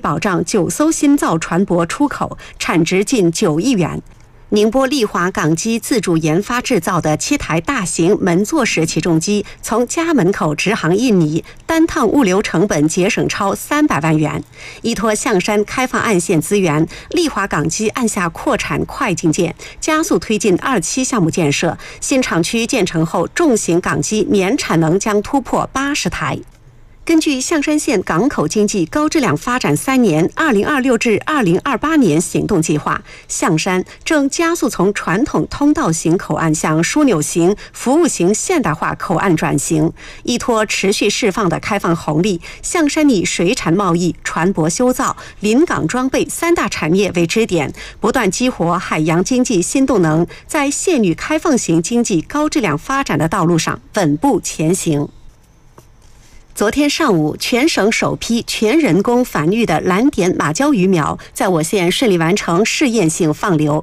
保障9艘新造船舶出口，产值近9亿元。宁波丽华港机自主研发制造的7台大型门座式起重机从家门口直航印尼，单趟物流成本节省超300万元。依托象山开放岸线资源，丽华港机按下扩产快进键，加速推进2期项目建设。新厂区建成后，重型港机年产能将突破80台。根据象山县港口经济高质量发展3年（2026至2028年）行动计划，象山正加速从传统通道型口岸向枢纽型、服务型现代化口岸转型。依托持续释放的开放红利，象山以水产贸易、船舶修造、临港装备3大产业为支点，不断激活海洋经济新动能，在县域开放型经济高质量发展的道路上稳步前行。昨天上午，全省首批全人工繁育的蓝点马鲛鱼苗在我县顺利完成试验性放流，